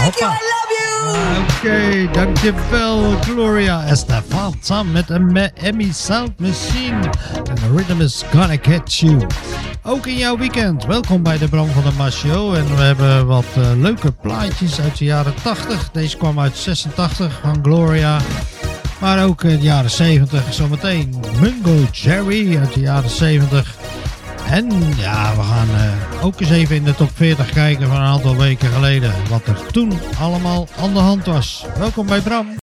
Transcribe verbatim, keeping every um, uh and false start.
Thank you, I love you! Oké, okay, dankjewel Gloria Estefan samen met de Emmy Sound Machine. En the rhythm is gonna catch you. Ook in jouw weekend. Welkom bij de Bram van der Mars Show. En we hebben wat uh, leuke plaatjes uit de jaren tachtig. Deze kwam uit zesentachtig van Gloria. Maar ook in de jaren zeventig. Zometeen Mungo Jerry uit de jaren zeventig. En ja, we gaan uh, ook eens even in de top veertig kijken van een aantal weken geleden. Wat er toen allemaal aan de hand was. Welkom bij Bram.